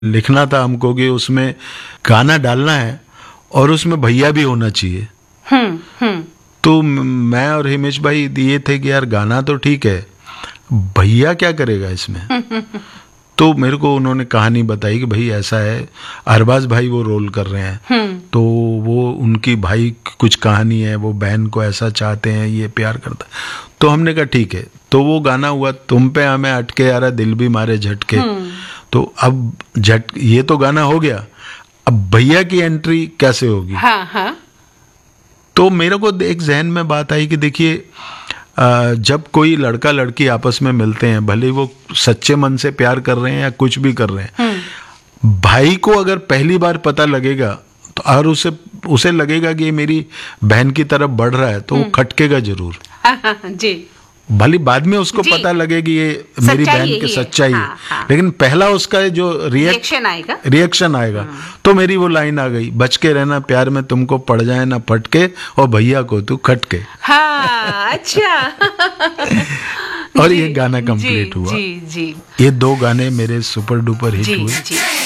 लिखना था हमको कि उसमें गाना डालना है और उसमें भैया भी होना चाहिए। तो मैं और हिमेश भाई दिए थे कि यार गाना तो ठीक है, भैया क्या करेगा इसमें। तो मेरे को उन्होंने कहानी बताई कि भाई ऐसा है, अरबाज भाई वो रोल कर रहे हैं, तो वो उनकी भाई की कुछ कहानी है, वो बहन को ऐसा चाहते हैं, ये प्यार करता है। तो हमने कहा ठीक है। तो वो गाना हुआ, तुम पे हमें अटके यारा दिल भी मारे झटके। तो अब ये तो गाना हो गया, अब भैया की एंट्री कैसे होगी। हाँ। तो मेरे को एक जहन में बात आई कि देखिए, जब कोई लड़का लड़की आपस में मिलते हैं, भले वो सच्चे मन से प्यार कर रहे हैं या कुछ भी कर रहे हैं, भाई को अगर पहली बार पता लगेगा तो और उसे लगेगा कि ये मेरी बहन की तरफ बढ़ रहा है, तो वो खटकेगा जरूर। जी। भले बाद में उसको पता लगे कि ये मेरी बहन की सच्चाई है, लेकिन पहला उसका जो रिएक्शन आएगा। तो मेरी वो लाइन आ गई, बच के रहना प्यार में तुमको पड़ जाए ना फटके, और भैया को तू खटके। हाँ, अच्छा। और ये गाना कंप्लीट हुआ। जी। ये 2 गाने मेरे सुपर डुपर हिट हुए।